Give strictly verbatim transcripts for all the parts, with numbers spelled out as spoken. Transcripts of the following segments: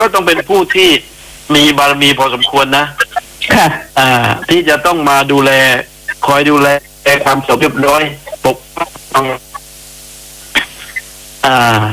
ก็ต้องเป็นผู้ที่มีบารมีพอสมควรนะค่ะอ่าที่จะต้องมาดูแลคอยดูแลความสงบเรียบร้อยปกป้องอ่า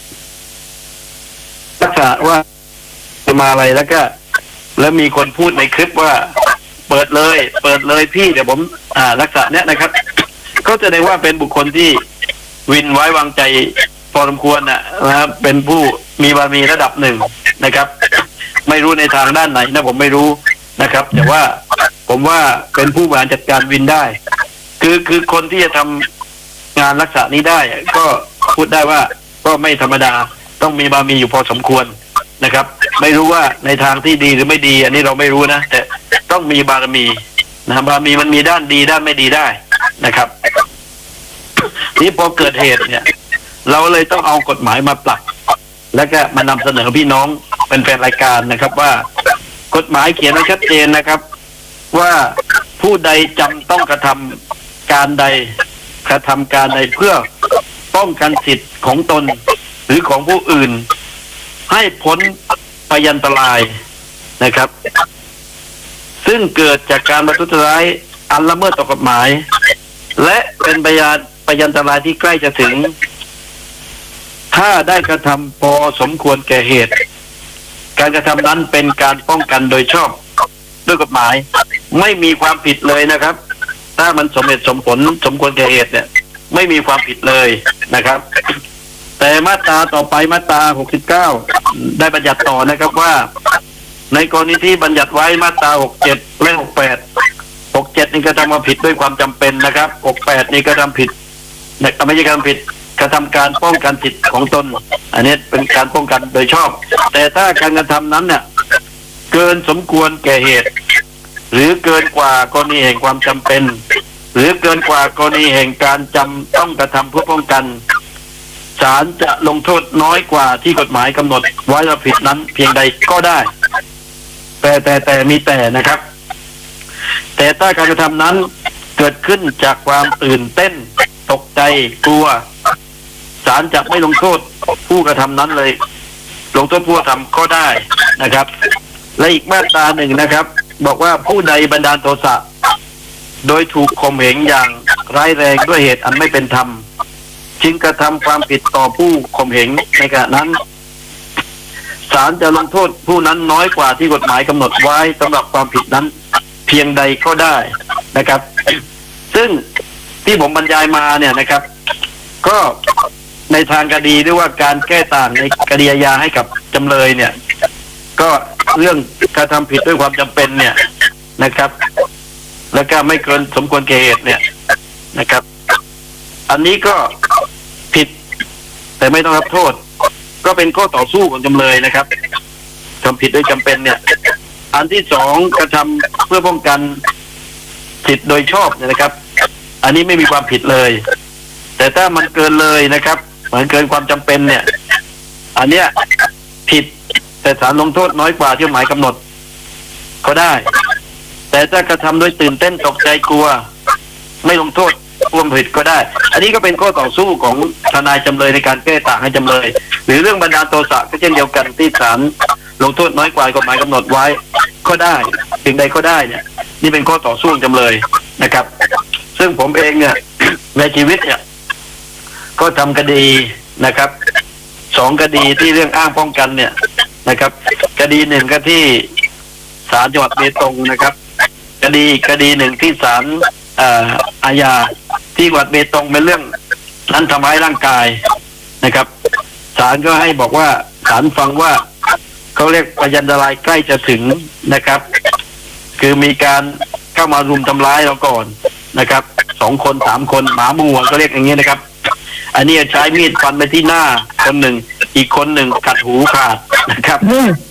ลักษณะว่าจะมาอะไรแล้วก็แล้วมีคนพูดในคลิปว่าเปิดเลยเปิดเลยพี่เดี๋ยวผมอ่าลักษณะเนี้ยนะครับก็แสดงว่าเป็นบุคคลที่วินไว้วางใจพอสมควรนะนะครับเป็นผู้มีบารมีระดับหนึ่งนะครับไม่รู้ในทางด้านไหนนะผมไม่รู้นะครับแต่ว่าผมว่าเป็นผู้บริหารจัดการวินได้คือคือคนที่จะทำงานลักษณะนี้ได้ก็พูดได้ว่าก็ไม่ธรรมดาต้องมีบารมีอยู่พอสมควรนะครับไม่รู้ว่าในทางที่ดีหรือไม่ดีอันนี้เราไม่รู้นะแต่ต้องมีบารมีนะบารมีมันมีด้านดีด้านไม่ดีได้นะครับนี่พอเกิดเหตุเนี่ยเราเลยต้องเอากฎหมายมาปรับแล้วก็มานำเสนอพี่น้องเป็นแฟนรายการนะครับว่ากฎหมายเขียนไว้ชัดเจนนะครับว่าผู้ใดจำต้องกระทำการใดกระทำการใดเพื่อป้องกันสิทธิ์ของตนหรือของผู้อื่นให้พ้นพยันตรายนะครับ ซึ่งเกิดจากการประทุษร้ายอันละเมิดต่อกฎหมายและเป็นพยานพยันตรายที่ใกล้จะถึงถ้าได้กระทำพอสมควรแก่เหตุการกระทำนั้นเป็นการป้องกันโดยชอบด้วยกฎหมายไม่มีความผิดเลยนะครับถ้ามันสมเหตุสมผลสมควรแก่เหตุเนี่ยไม่มีความผิดเลยนะครับแต่มาตราต่อไปมาตราหกสิบเก้าได้บัญญัติต่อนะครับว่าในกรณีที่บัญญัติไว้มาตราหกสิบเจ็ดและหกสิบแปด หกสิบเจ็ดนี่กระทำความผิดด้วยความจำเป็นนะครับหกสิบแปดนี่กระทำผิดไม่ใช่กระทำผิดกระทำการป้องกันสิทธิของตนอันนี้เป็นการป้องกันโดยชอบแต่ถ้าการกระทำนั้นเนี่ยเกินสมควรแก่เหตุหรือเกินกว่ากรณีแห่งความจำเป็นหรือเกินกว่ากรณีแห่งการจำต้องกระทำเพื่อป้องกันศาลจะลงโทษน้อยกว่าที่กฎหมายกำหนดไว้ว่าผิดนั้นเพียงใดก็ได้แต่แต่แต่มีแต่นะครับแต่ถ้าการกระทำนั้นเกิดขึ้นจากความตื่นเต้นตกใจกลัวศาลจะไม่ลงโทษผู้กระทำนั้นเลยลงโทษผู้กระทำก็ได้นะครับและอีกมาตราหนึ่งนะครับบอกว่าผู้ใดบันดาลโทสะโดยถูกข่มเหงอย่างร้ายแรงด้วยเหตุอันไม่เป็นธรรมจึงกระทำความผิดต่อผู้ข่มเหงในขณะนั้นศาลจะลงโทษผู้นั้นน้อยกว่าที่กฎหมายกำหนดไว้สำหรับความผิดนั้นเพียงใดก็ได้นะครับซึ่งที่ผมบรรยายมาเนี่ยนะครับก็ในทางคดีหรือว่าการแก้ต่างในคดีอาญาให้กับจำเลยเนี่ยก็เรื่องการทำผิดด้วยความจำเป็นเนี่ยนะครับแล้วก็ไม่เกินสมควรแก่เหตุเนี่ยนะครับอันนี้ก็ผิดแต่ไม่ต้องรับโทษก็เป็นข้อต่อสู้ของจำเลยนะครับทำผิดด้วยจำเป็นเนี่ยอันที่สองกระทำเพื่อป้องกันสิทธิโดยชอบเนี่ยนะครับอันนี้ไม่มีความผิดเลยแต่ถ้ามันเกินเลยนะครับเหมือนเกินความจำเป็นเนี่ยอันเนี้ยผิดแต่ศาลลงโทษน้อยกว่าที่หมายกำหนดก็ได้แต่ถ้ากระทำด้วยตื่นเต้นตกใจกลัวไม่ลงโทษความผิดก็ได้อันนี้ก็เป็นข้อต่อสู้ของทนายจำเลยในการแก้ต่างให้จำเลยหรือเรื่องบันดาลโทสะก็เช่นเดียวกันที่ศาลลงโทษน้อยกว่ากฎหมายกำหนดไว้ก็ได้สิ่งใดก็ได้เนี่ยนี่เป็นข้อต่อสู้จำเลยนะครับซึ่งผมเองเนี่ยในชีวิตเนี่ยก็ทำคดีนะครับสองคดีที่เรื่องอ้างป้องกันเนี่ยนะครับคดีหนึ่งก็ที่ศาลจังหวัดเบตงนะครับคดีคดีหนึ่งที่ศาลอาญาที่จังหวัดเบตงเป็นเรื่องนั้นทำร้ายร่างกายนะครับศาลก็ให้บอกว่าศาลฟังว่าเขาเรียกพยันตรายใกล้จะถึงนะครับคือมีการเข้ามารุมทำร้ายเราก่อนนะครับสองคนสามคนหมาหมู่ก็เรียกอย่างนี้นะครับอันนี้ใช้มีดฟันไปที่หน้าคนหนึ่งอีกคนหนึ่งกัดหูขาดนะครับ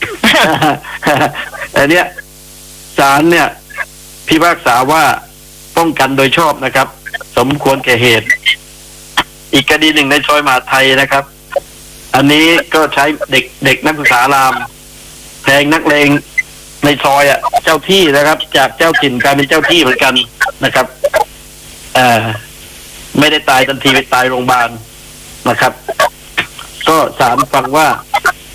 อันเนี้ยศาลเนี่ยพิพากษาว่าป้องกันโดยชอบนะครับสมควรแก่เหตุอีกคดีหนึ่งในซอยมหาไทยนะครับอันนี้ก็ใช้เด็กเด็กนักศึกษารามแทงนักเลงในซอยอ่ะเจ้าที่นะครับจากเจ้าถิ่นกลายเป็นเจ้าที่เหมือนกันนะครับเอ่อไม่ได้ตายทันทีไปตายโรงพยาบาลนะครับก็ศาลฟังว่า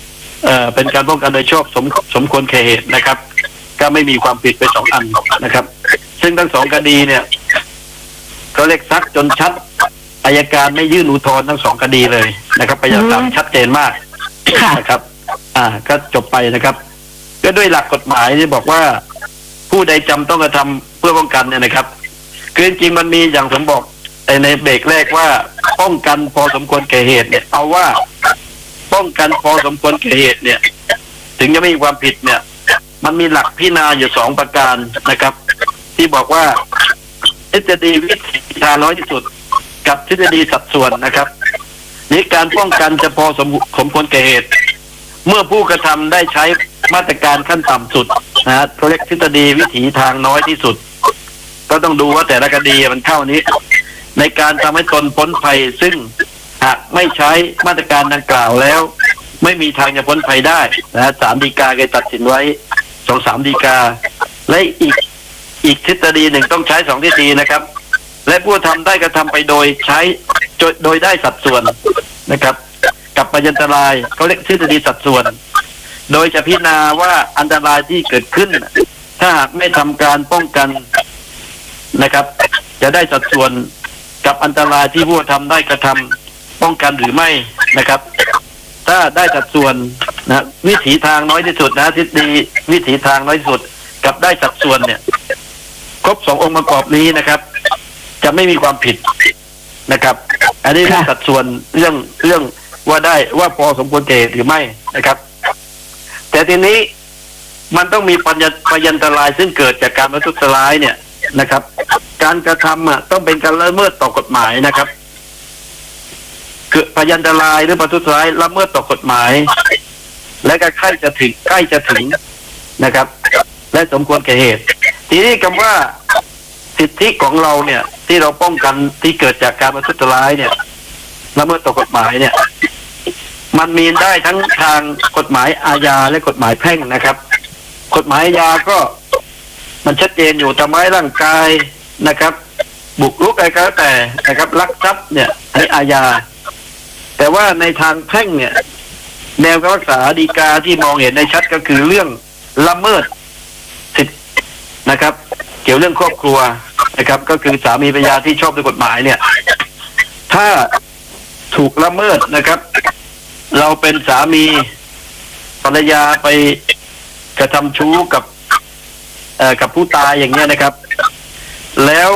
เอ่อเป็นการป้องกันโดยชอบสมสมควรแก่เหตุนะครับก็ไม่มีความผิดไปสองอันนะครับ ซึ่งทั้งสองคดีเนี่ยเขาเรียกซักจนชัดอัยการไม่ยื่นอุทธรณ์ทั้งสองคดีเลยนะครับพยานหลักฐานชัดเจนมากนะครับ อ่าก็จบไปนะครับก็ด้วยหลักกฎหมายที่บอกว่าผู้ใดจำต้องกระทำเพื่อป้องกันเนี่ยนะครับคือจริงๆมันมีอย่างผมบอกในเบรกแรกว่าป้องกันพอสมควรแก่เหตุเนี่ยเอาว่าป้องกันพอสมควรแก่เหตุเนี่ยถึงจะไม่มีความผิดเนี่ยมันมีหลักพิจารณาอยู่สองประการนะครับ ที่บอกว่าทฤษฎีวิถีทางน้อยที่สุดกับทฤษฎีสัดส่วนนะครับนี้การป้องกันจะพอสมสมควรแก่เหตุเมื่อผู้กระทำได้ใช้มาตรการขั้นต่ำสุดนะฮะเขาเรียกทฤษฎีวิถีทางน้อยที่สุดก็ต้องดูว่าแต่ละคดีมันเข้านี้ในการทำให้ตนพ้นภัยซึ่งหากไม่ใช้มาตรการดังกล่าวแล้วไม่มีทางจะพ้นภัยได้นะฮะสามฎีกาเคยตัดสินไว้สองสามฎีกาและอีกอีกทฤษฎีหนึ่งต้องใช้สองทฤษฎีนะครับและผู้ทำได้กระทำไปโดยใช้โดยได้สัดส่วนนะครับกับพยันตรายเขาเรียกทฤษฎีสัดส่วนโดยจะพิจารณาว่าอันตรายที่เกิดขึ้นถ้าหากไม่ทำการป้องกันนะครับจะได้สัดส่วนกับอันตรายที่ผู้ทำได้กระทำป้องกันหรือไม่นะครับถ้าได้สัดส่วนนะวิถีทางน้อยที่สุดนะทฤษฎีวิถีทางน้อยที่สุดกับได้สัดส่วนเนี่ยครบสององค์ประกอบนี้นะครับจะไม่มีความผิดนะครับอันนี้เรื่องสัดส่วนเรื่องเรื่องว่าได้ว่าพอสมควรแก่หรือไม่นะครับแต่ทีนี้มันต้องมีพยันตรายซึ่งเกิดจากการประทุษร้ายเนี่ยนะครับการกระทำอ่ะต้องเป็นการละเมิดต่อกฎหมายนะครับคือพยันตรายหรือประทุษร้ายละเมิดต่อกฎหมายและก็ใกล้จะถึงใกล้จะถึงนะครับและสมควรแก่เหตุทีนี้คำว่าสิทธิของเราเนี่ยที่เราป้องกันที่เกิดจากการประทุษร้ายเนี่ยละเมิดต่อกฎหมายเนี่ยมันมีได้ทั้งทางกฎหมายอาญาและกฎหมายแพ่งนะครับกฎหมายอาญาก็มันชัดเจนอยู่ทำร้ายร่างกายนะครับบุกรุกอะไรก็แล้วแต่นะครับลักทรัพย์เนี่ยในอาญาแต่ว่าในทางแพ่งเนี่ยแนวการรักษาฎีกาที่มองเห็นในชัดก็คือเรื่องละเมิดสิทธินะครับเกี่ยวเรื่องครอบครัวนะครับก็คือสามีภรรยาที่ชอบด้วยกฎหมายเนี่ยถ้าถูกละเมิดนะครับเราเป็นสามีภรรยาไปกระทำชู้กับเอ่อกับผู้ตายอย่างเงี้ยนะครับแล้ว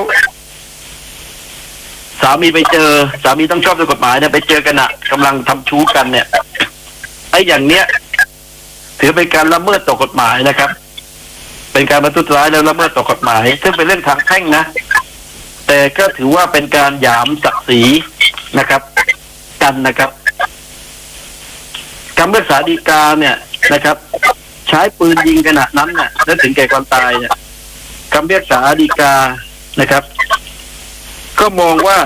สามีไปเจอสามีต้องชอบด้วยกฎหมายเนี่ยไปเจอกันอะกำลังทำชู้กันเนี่ยไอ้อย่างเนี้ยถือเป็นการละเมิดต่อกฎหมายนะครับเป็นการประทุษร้ายแล้วละเมิดต่อกฎหมายซึ่งเป็นเรื่องทางแพ่งนะแต่ก็ถือว่าเป็นการหยามศักดิ์ศรีนะครับกันนะครับคำพิพากษาฎีกาเนี่ยนะครับใช้ปืนยิงขณะนั้นเนี่ยแล้วถึงแก่ความตายเนี่ยคำพิพากษาฎีกานะครับก็มองว่า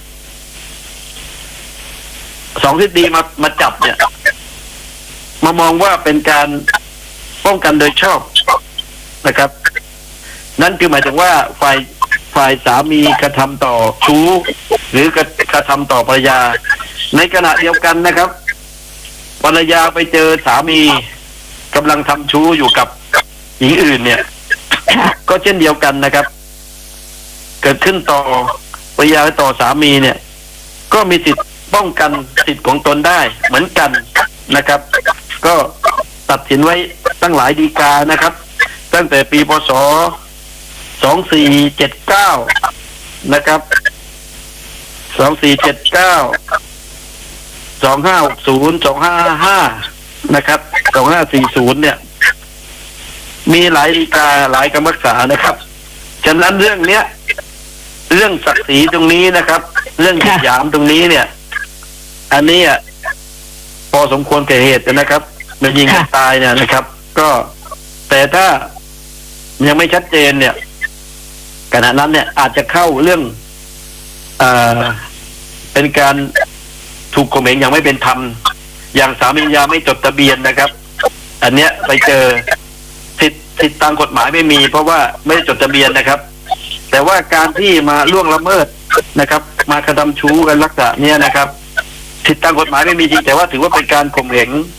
สองทฤษฎีมามาจับเนี่ยมามองว่าเป็นการป้องกันโดยชอบนะครับนั่นคือหมายถึงว่าฝ่ายฝ่ายสามีกระทำต่อชู้หรือกระกระทำต่อภรรยาในขณะเดียวกันนะครับภรรยาไปเจอสามีกำลังทำชู้อยู่กับหญิงอื่นเนี่ยก็เช่นเดียวกันนะครับเกิดขึ้นต่อภรรยาต่อสามีเนี่ยก็มีสิทธิ์ป้องกันสิทธิ์ของตนได้เหมือนกันนะครับก็ตัดสินไว้ตั้งหลายฎีกานะครับตั้งแต่ปีพศสองสี่เจ็ดเก้านะครับสองสี่เจ็ดเก้าสองห้าหกศูนย์สองห้าห้านะครับสองห้าสี่ศูนย์เนี่ยมีหลายฎีกาหลายคำพิพากษานะครับฉะนั้นเรื่องเนี้ยเรื่องศักดิ์ศรีตรงนี้นะครับเรื่องหยามตรงนี้เนี่ยอันนี้อ่ะพอสมควรแก่เหตุนะครับมันยิงกันตายเนี่ยนะครับก็แต่ถ้ายังไม่ชัดเจนเนี่ยขณะนั้นเนี่ยอาจจะเข้าเรื่องเอ่อเป็นการถูกข่มเหงอย่างไม่เป็นธรรมอย่างสามีภรรยาไม่จดทะเบียนนะครับอันเนี้ยไปเจอสิทธิ์สิทธิ์ตามกฎหมายไม่มีเพราะว่าไม่ได้จดทะเบียนนะครับแต่ว่าการที่มาล่วงละเมิดนะครับมากระทำชู้กันลักษณะเนี้ยนะครับสิทธิ์ตามกฎหมายไม่มีจริงแต่ว่าถือว่าเป็นการข่มเหง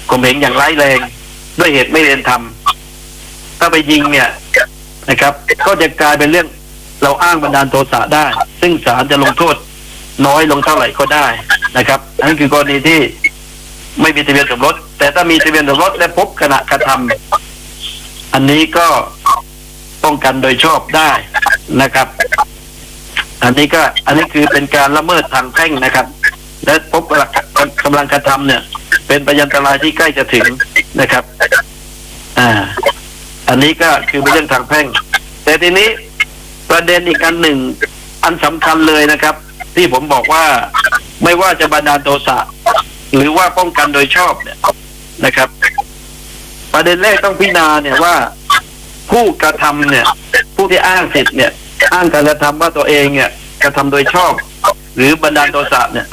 ข่มเหงอย่างร้ายแรงด้วยเหตุไม่เป็นธรรมถ้าไปยิงเนี่ยนะครับก็จะกลายเป็นเรื่องเราอ้างบันดาลโทสะได้ซึ่งศาลจะลงโทษน้อยลงเท่าไหร่ก็ได้นะครับอันนี้คือกรณีที่ไม่มีทะเบียนสมรสแต่ถ้ามีทะเบียนสมรสและพบขณะกระทำอันนี้ก็ป้องกันโดยชอบได้นะครับอันนี้ก็อันนี้คือเป็นการละเมิดทางแพ่งนะครับและพบกำลังกระทำเนี่ยเป็นพยันตรายที่ใกล้จะถึงนะครับอ่าอันนี้ก็คือเป็นเรื่องทางแพ่งแต่ทีนี้ประเด็นอีกอันหนึ่งอันสำคัญเลยนะครับที่ผมบอกว่าไม่ว่าจะบันดาลโทสะหรือว่าป้องกันโดยชอบเนี่ยนะครับประเด็นแรกต้องพิจารณาเนี่ยว่าผู้กระทำเนี่ยผู้ที่อ้างสิทธิ์เนี่ยอ้างการกระทำว่าตัวเองเนี่ยกระทำโดยชอบหรือบันดาลโทสะเนี่ย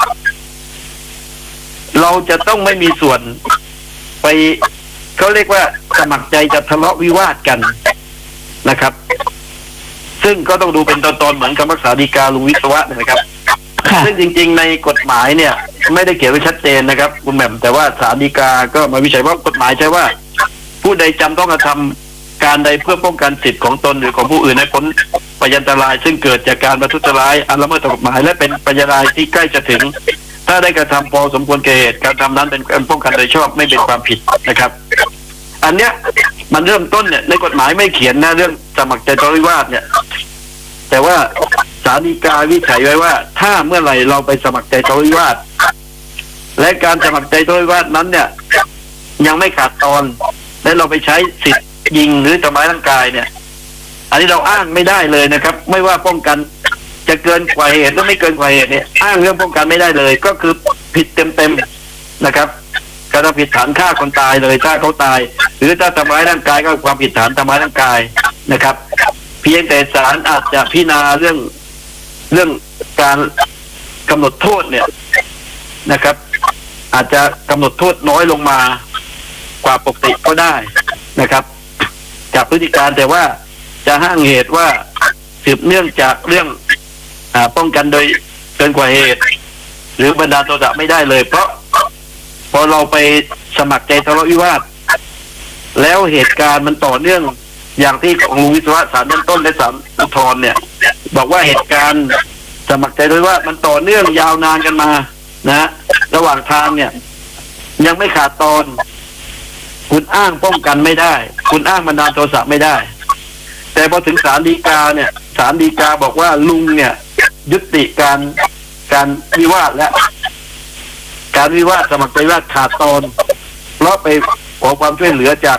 เราจะต้องไม่มีส่วนไปเขาเรียกว่าสมัครใจจะทะเลาะวิวาทกันนะครับซึ่งก็ต้องดูเป็นตอนๆเหมือนคำพิพากษาฎีกาลุงวิศวะนะครับซึ่งจริงๆในกฎหมายเนี่ยไม่ได้เขียนไว้ชัดเจนนะครับคุณแหม่มแต่ว่าศาลฎีกาก็มาวิจัยว่ากฎหมายใช่ว่าผู้ใดจำต้องกระทำการใดเพื่อป้องกันสิทธิของตนหรือของผู้อื่นให้พ้นพยันตรายซึ่งเกิดจากการประทุษร้ายอันละเมิดต่อกฎหมายและเป็นพยันตรายที่ใกล้จะถึงถ้าได้กระทำพอสมควรแก่เหตุการทำนั้นเป็นการป้องกันโดยชอบไม่เป็นความผิดนะครับอันเนี้ยมันเริ่มต้นเนี่ยในกฎหมายไม่เขียนนะเรื่องสมัครใจทะเลาะวิวาทเนี่ยแต่ว่าศาลฎีกาวิจัยไว้ว่าถ้าเมื่อไหร่เราไปสมัครใจทะเลาะวิวาทและการสมัครใจทะเลาะวิวาทนั้นเนี่ยยังไม่ขาดตอนและเราไปใช้สิทธิ์ยิงหรือทำร้ายร่างกายเนี่ยอันนี้เราอ้างไม่ได้เลยนะครับไม่ว่าป้องกันจะเกินกว่าเหตุหรือไม่เกินกว่าเหตุเนี่ยอ้างเรื่องป้องกันไม่ได้เลยก็คือผิดเต็มๆนะครับกระทำผิดฐานฆ่าคนตายเลยถ้าเขาตายหรือถ้าทำร้ายร่างกายก็ความผิดฐานทำร้ายร่างกายนะครับเพียงแต่ศาลอาจจะพิจารณาเรื่องเรื่องการกำหนดโทษเนี่ยนะครับอาจจะกำหนดโทษน้อยลงมากว่าปกติก็ได้นะครับจากพฤติการแต่ว่าจะห้างเหตุว่าสืบเนื่องจากเรื่องอ่าป้องกันโดยเกินกว่าเหตุหรือบันดาลโทสะไม่ได้เลยเพราะพอเราไปสมัครใจทะเลาะวิวาทแล้วเหตุการณ์มันต่อเนื่องอย่างที่ของลุงวิศวะศาลชั้นต้นและศาลอุทธรณ์เนี่ยบอกว่าเหตุการณ์สมัครใจโดยว่ามันต่อเนื่องยาวนานกันมานะระหว่างทางเนี่ยยังไม่ขาดตอนคุณอ้างป้องกันไม่ได้คุณอ้างบันดาลโทสะไม่ได้แต่พอถึงศาลฎีกาเนี่ยศาลฎีกาบอกว่าลุงเนี่ยยุติการการวิวาทและการวิวาทสมัครใจวิวาทขาดตอนเพราะไปขอความช่วยเหลือจาก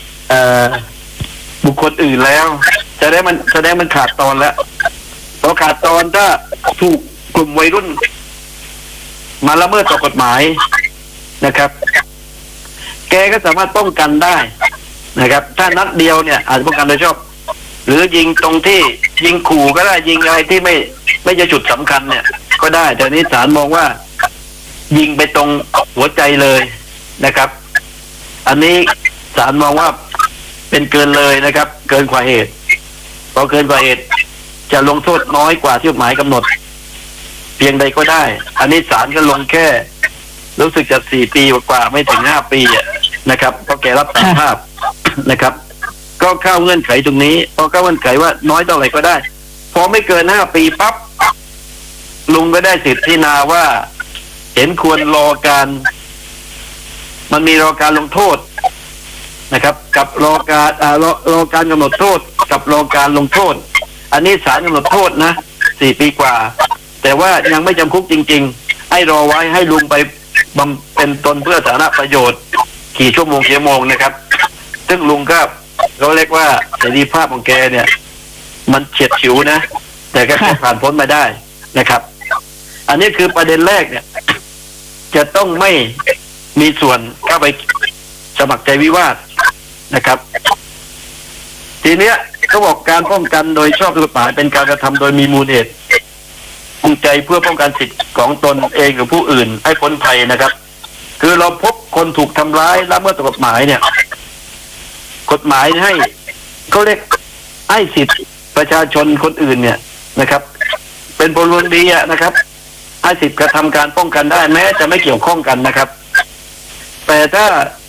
บุคคลอื่นแล้วจะได้มันแสดงมันขาดตอนแล้วพอขาดตอนถ้าถูกกลุ่มวัยรุ่นมาละเมิดต่อกฎหมายนะครับแกก็สามารถป้องกันได้นะครับถ้านัดเดียวเนี่ยอาจจะป้องกันโดยชอบหรือยิงตรงที่ยิงขู่ก็ได้ยิงอะไรที่ไม่ไม่ใช่จุดสำคัญเนี่ยก็ได้แต่นี้ศาลมองว่ายิงไปตรงหัวใจเลยนะครับอันนี้ศาลมองว่าเป็นเกินเลยนะครับเกินกว่าเหตุพอเกินกว่าเหตุจะลงโทษน้อยกว่าที่กฎหมายกำหนดเพียงใดก็ได้อันนี้ศาลก็ลงแค่รู้สึกจะสี่ปีกว่าไม่ถึงห้าปีนะครับเพราะแกรับสารภาพนะครับก็เข้าเงื่อนไขตรงนี้พอเข้าเงื่อนไขว่าน้อยเท่าไหร่ก็ได้พอไม่เกินห้าปีปั๊บลุงก็ได้สิทธิ์พิจารณาว่าเห็นควรรอการมันมีรอการลงโทษนะครับกับรอการอ่ารอรอการกำหนดโทษกับรอการลงโทษอันนี้ศาลกำหนดโทษนะสี่ปีกว่าแต่ว่ายังไม่จำคุกจริงๆให้รอไว้ให้ลุงไปบำเป็นตนเพื่อสาธารณประโยชน์กี่ชั่วโมงกี่ชั่วโมงนะครับซึ่งลุงก็เขาเรียกว่าเสรีภาพของแกเนี่ยมันเฉียดฉิวนะแต่ก็ผ่านพ้นมาได้นะครับอันนี้คือประเด็นแรกเนี่ยจะต้องไม่มีส่วนเข้าไปสมัครใจวิวาทนะครับทีเนี้ยเขาบอกการป้องกันโดยชอบด้วยกฎหมายเป็นการกระทำโดยมีมูลเหตุจูงใจเพื่อป้องกันสิทธิของตนเองหรือผู้อื่นให้พ้นภัยนะครับคือเราพบคนถูกทำร้ายละเมิดต่อกฎหมายเนี่ยกฎหมายให้เขาเรียกให้สิทธิประชาชนคนอื่นเนี่ยนะครับ เป็นพลเมืองดีอะนะครับให้สิทธิกระทำการป้องกันได้แม้จะไม่เกี่ยวข้องกันนะครับแต่ถ้า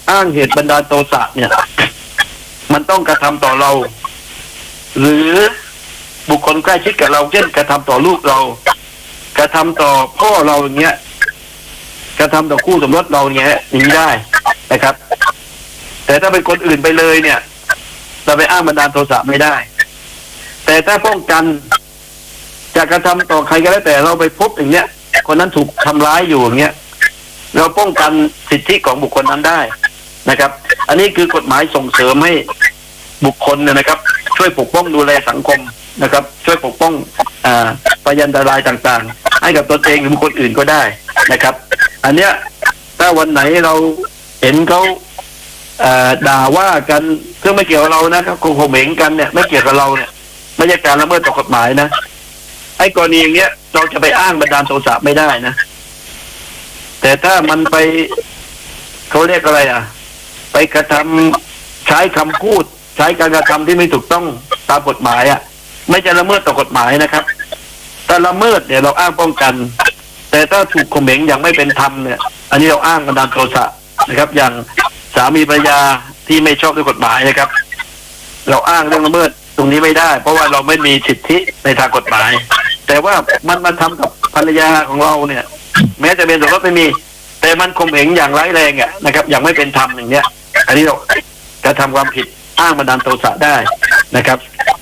อ้างเหตุบันดาลโทสะเนี่ยมันต้องกระทำต่อเราหรือบุคคลใกล้ชิดกับเราเช่นกระทำต่อลูกเรากระทำต่อพ่อเราอย่างเงี้ยกระทำต่อคู่สมรสเราเงี้ยอย่างนี้ได้นะครับ แต่ถ้าเป็นคนอื่นไปเลยเนี่ยเราไปอ้างบันดาลโทสะไม่ได้แต่ถ้าป้องกันจะกระทำต่อใครก็แล้วแต่เราไปพบอย่างเงี้ยคนนั้นถูกทำร้ายอยู่อย่างเงี้ยเราป้องกันสิทธิของบุคคลนั้นได้นะครับอันนี้คือกฎหมายส่งเสริมให้บุคคลเนี่ยนะครับช่วยปกป้องดูแลสังคมนะครับช่วยปกป้องอ่าพยันตรายต่างๆให้กับตนเองหรือคนอื่นก็ได้นะครับอันเนี้ยถ้าวันไหนเราเห็นเขาด่าว่ากันซึ่งไม่เกี่ยวกับเรานะครับโกหกเหม่งกันเนี่ยไม่เกี่ยวกับเราเนี่ยไม่ใช่การละเมิดต่อกฎหมายนะไอ้กรณีอย่างเงี้ยเราจะไปอ้างบันดาลโทสะไม่ได้นะแต่ถ้ามันไปเขาเรียกอะไรอ่ะไปกระทำใช้คำพูดใช้การกระทำที่ไม่ถูกต้องตามกฎหมายอ่ะไม่จะละเมิดต่อกฎหมายนะครับแต่ละเมิดเนี่ยเราอ้างป้องกันแต่ถ้าถูกข่มเหงอย่างไม่เป็นธรรมเนี่ยอันนี้เราอ้างบันดาลโทสะนะครับอย่างสามีภรรยาที่ไม่ชอบด้วยกฎหมายนะครับเราอ้างเรื่องละเมิดตรงนี้ไม่ได้เพราะว่าเราไม่มีสิทธิในทางกฎหมายแต่ว่ามันมาทำกับภรรยาของเราเนี่ยแม้จะเป็นสมรสไม่มีแต่มันข่มเหงอย่างร้ายแรงอ่ะนะครับอย่างไม่เป็นธรรมอย่างเนี้ยอันนี้เราจะทำความผิดอ้างบันดาลโทสะได้นะครับ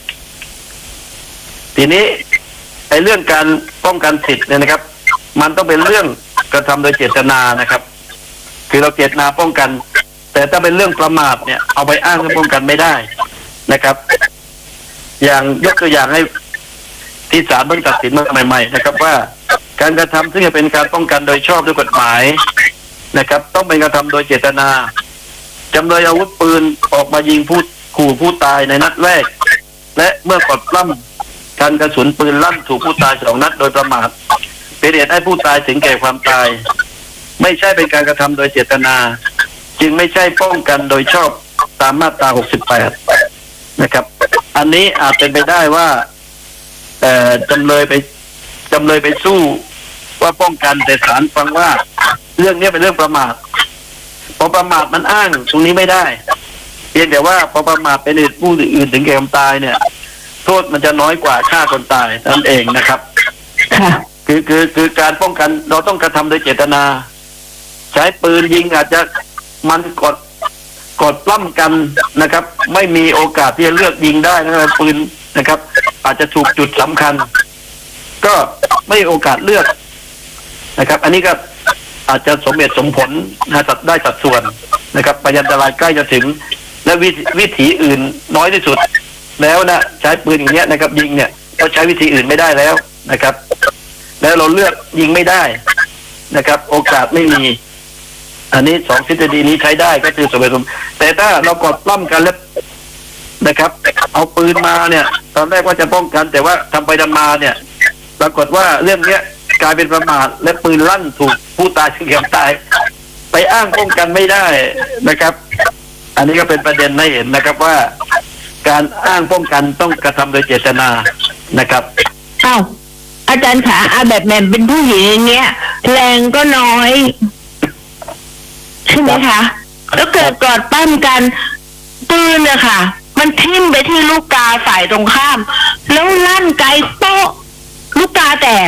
ทีนี้ไอ้เรื่องการป้องกันสิทธิ์เนี่ยนะครับ มันต้องเป็นเรื่องกระทำโดยเจตนานะครับคือเราเจตนาป้องกันแต่ถ้าเป็นเรื่องประมาทเนี่ยเอาไปอ้างเพื่อป้องกันไม่ได้นะครับอย่างยกตัวอย่างให้ที่ศาลเพิ่งตัดสินมาใหม่ๆนะครับว่าการกระทำซึ่งจะเป็นการป้องกันโดยชอบด้วยกฎหมายนะครับต้องเป็นกระทำโดยเจตนาจำเลยอาวุธปืนออกมายิงผู้ขู่ผู้ตายในนัดแรกและเมื่อกดปล้ำการกระสุนปืนลั่นถูกผู้ตายสองนัดโดยประมาทเป็นเหตุให้ผู้ตายถึงแก่ความตายไม่ใช่เป็นการกระทำโดยเจตนาจึงไม่ใช่ป้องกันโดยชอบตามมาตราหกสิบแปดนะครับอันนี้อาจเป็นไปได้ว่าเอ่อจำเลยไปจำเลยไปสู้ว่าป้องกันแต่ศาลฟังว่าเรื่องนี้เป็นเรื่องประมาทพอประมาทมันอ้างตรงนี้ไม่ได้เพียงแต่ว่าพอประมาทเป็นเหตุผู้อื่นถึงแก่ความตายเนี่ยโทษมันจะน้อยกว่าฆ่าคนตายนั่นเองนะครับคือคือคือการป้องกันเราต้องกระทำโดยเจตนาใช้ปืนยิงอาจจะมันกดกดปล้ำกันนะครับไม่มีโอกาสที่จะเลือกยิงได้นะครับปืนนะครับอาจจะถูกจุดสำคัญก็ไม่มีโอกาสเลือกนะครับอันนี้ก็อาจจะสมเหตุสมผลนะสัดได้สัดส่วนนะครับพยันตรายใกล้จะถึงและวิวิถีอื่นน้อยที่สุดแล้วนะใช้ปืนอย่างเงี้ยนะครับยิงเนี่ยก็ใช้วิธีอื่นไม่ได้แล้วนะครับแล้วเราเลือกยิงไม่ได้นะครับโอกาสไม่มีอันนี้สองทฤษฎีนี้ใช้ได้ก็คือสมเหตุสมแต่ถ้าเรากดปล้ำกันแล้วนะครับเอาปืนมาเนี่ยตอนแรกว่าจะป้องกันแต่ว่าทำไปทำมาเนี่ยปรากฏว่าเรื่องเนี้ยกลายเป็นประมาทและปืนลั่นถูกผู้ตายถึงแก่ตายไปอ้างป้องกันไม่ได้นะครับอันนี้ก็เป็นประเด็นให้เห็นนะครับว่าการอ้างป้องกันต้องกระทำโดยเจตนานะครับอ้าวอาจารย์ขาอาแบบแหม่มเป็นผู้หญิงอย่างเงี้ยแรงก็น้อยใช่ไหมคะแล้วเกิดกอดปั้มกันปืนอะค่ะมันทิ่มไปที่ลูกตาฝ่ายตรงข้ามแล้วลั่นไกลโป๊ะลูกตาแตก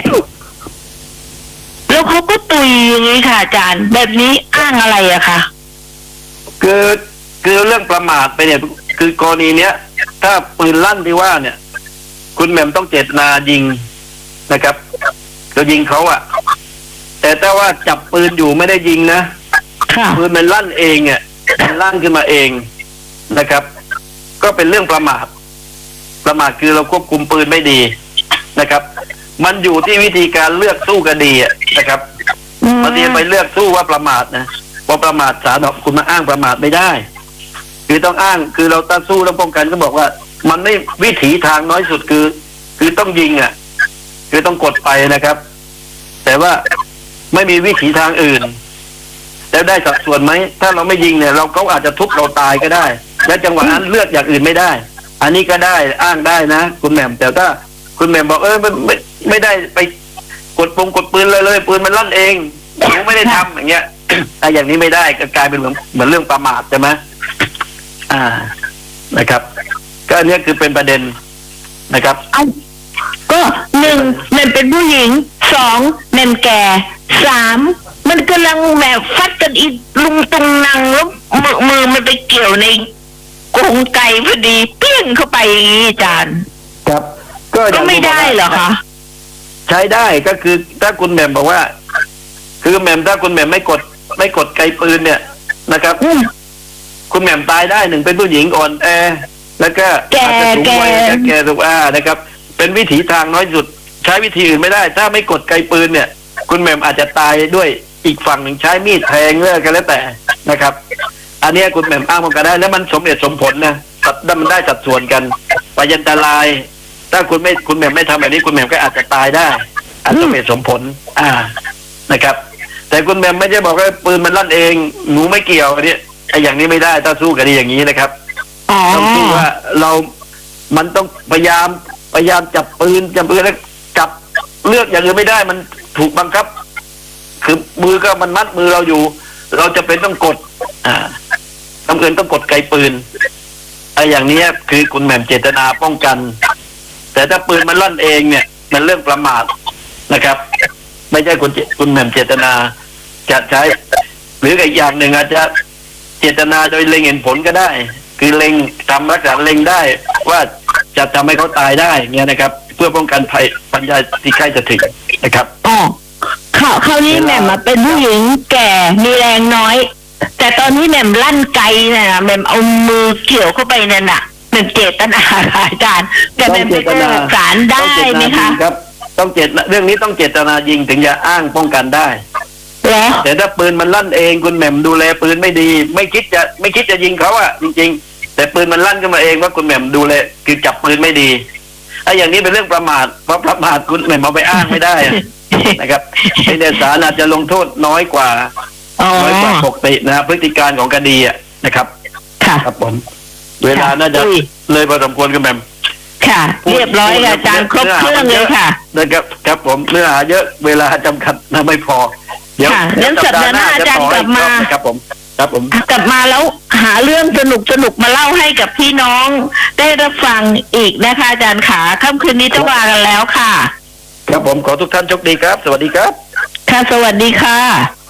แล้วเขาก็ตุยอย่างนี้ค่ะอาจารย์แบบนี้อ้างอะไรอะคะคือคือเรื่องประมาทไปเนี่ยคือกรณีเนี้ยถ้าปืนลั่นที่ว่าเนี่ยคุณแหม่มต้องเจตนายิงนะครับเรายิงเขาอะแต่ถ้าว่าจับปืนอยู่ไม่ได้ยิงนะปืนมันลั่นเองเนี่ยมันลั่นขึ้นมาเองนะครับก็เป็นเรื่องประมาทประมาทคือเราควบคุมปืนไม่ดีนะครับมันอยู่ที่วิธีการเลือกสู้คดีอะนะครับบางทีไปเลือกสู้ว่าประมาทนะพอประมาทศาลบอกคุณมาอ้างประมาทไม่ได้คือต้องอ้างคือเราต้องสู้แล้วป้องกันก็บอกว่ามันไม่วิถีทางน้อยสุดคือคือต้องยิงอ่ะคือต้องกดไปนะครับแต่ว่าไม่มีวิถีทางอื่นแล้วได้สัดส่วนไหมถ้าเราไม่ยิงเนี่ยเราเขาอาจจะทุบเราตายก็ได้และจังหวะนั้นเลือกอย่างอื่นไม่ได้อันนี้ก็ได้อ้างได้นะคุณแหม่มแต่ถ้าคุณแหม่มบอกเออไม่ไม่ไม่ได้ไปกดปุ่มกดปืนเลยเลยปืนมันลั่นเองหนูไม่ได้ทำอย่างเงี้ยถ้าอย่างนี้ไม่ได้ก็กลายเป็นเหมือนเหมือนเรื่องประมาทใช่ไหมอ่านะครับ ก็อันนี้คือเป็นประเด็นนะครับเอาก็หนึ่งแม่เป็นผู้หญิงสองแม่แก่สามมันกำลังแบบฟัดกันอีลุงตุงนังแล้วมือมือมันไปเกี่ยวในกรงไก่พอดีเปี้ยงเข้าไปอย่างนี้อาจารย์ครับ ก็ก็ไม่ได้เหรอคะใช้ได้ก็คือถ้าคุณแหม่มบอกว่า คือแหม่มถ้าคุณแหม่มไม่กด ไม่กดไกปืนเนี่ยนะครับอืมคุณแหม่มตายได้หนึ่งเป็นผู้หญิงอ่อนแอแล้วก็แก่อาจจะสูงวัยแก่แก่แก่ถูกอ่านะครับ เป็นวิถีทางน้อยสุด ใช้วิธีอื่นไม่ได้ ถ้าไม่กดไกปืนเนี่ย คุณแหม่มอาจจะตายด้วยอีกฝั่งหนึ่งใช้มีดแทงเลิกกันแล้วแต่นะครับ อันเนี้ยคุณแหม่มอ้างมันก็ได้ แล้วมันสมเหตุสมผลนะสัดมันได้สัดส่วนกันพยันตราย ถ้าคุณไม่คุณแหม่มไม่ทำแบบนี้คุณแหม่มก็อาจจะตายได้อาจจะสมเหตุสมผล อ่านะครับ แต่คุณแหม่มไม่ใช่บอกว่าปืนมันลั่นเองหนูไม่เกี่ยวอันนี้ไอ้อย่างนี้ไม่ได้ถ้าสู้กันอย่างนี้นะครับอ๋อต้องสู้ว่าเรา มันต้องพยายามพยายามจับปืนจับปืนแล้วจับเลือกอย่างอื่นไม่ได้มันถูกบังคับ คือมือก็มันมัดมือเราอยู่ เราจะเป็นต้องกด อ่าต้องเกินต้องกดไกปืนไอ้อย่างนี้คือคุณแหม่มเจตนาป้องกัน แต่ถ้าปืนมันลั่นเองเนี่ยมันเรื่องประมาทนะครับ ไม่ใช่คุณคุณแหม่มเจตนาจะใช้ หรืออีกอย่างหนึ่งอาจจะเจตนาโดยเล็งเห็นผลก็ได้ คือเล็งทำลักษณะเล็งได้ ว่าจะทำให้เขาตายได้เงี้ยนะครับ เพื่อป้องกันภัยปัญญาที่ใกล้จะถึงนะครับอ๋อเขาเขาวนี้แหม่มมาเป็นผู้หญิงแก่มีแรงน้อย แต่ตอนนี้แหม่มลั่นไกเนี่ยนะแหม่มเอามือเกี่ยวเข้าไปนั่นน่ะแหม่มเจตนาค่ะอาจารย์แต่แหม่มไปเจอสารได้ไหมคะครับ ต้องเจตเรื่องนี้ต้องเจตนายิงถึงจะอ้างป้องกันได้เหรอแต่ถ้าปืนมันลั่นเองคุณแหม่มดูแลปืนไม่ดี ไม่คิดจะไม่คิดจะยิงเขาอะจริงๆแต่ปืนมันลั่นขึ้นมาเองว่าคุณแหม่มดูแลคือจับปืนไม่ดีไอ้อย่างนี้เป็นเรื่องประมาทเพราะประมาทคุณแหม่มเอาไปอ้างไม่ได้อะนะครับไอ้เดศาลอาจจะลงโทษน้อยกว่าอ๋อน้อยกว่าปกตินะพฤติการของคดีอะนะครับค่ะครับผม เวลาน่าจะอุ้ยเลยพอสมควรคุณแหม่มค่ะ เรียบร้อยค่ะอาจารย์ครบเครื่องเลยค่ะนะครับครับผมเนื้อหาเยอะเวลาจำกัดนะไม่พอ เดี๋ยวค่ะเดี๋ยวสัปดาห์หน้าอาจารย์กลับมาครับผม ครับผมกลับมาแล้วหาเรื่องสนุกสนุกมาเล่าให้กับพี่น้องได้รับฟังอีกนะคะอาจารย์ขาค่ำคืนนี้จะวากันแล้วค่ะครับผมขอทุกท่านโชคดีครับ สวัสดีครับค่ะสวัสดีค่ะ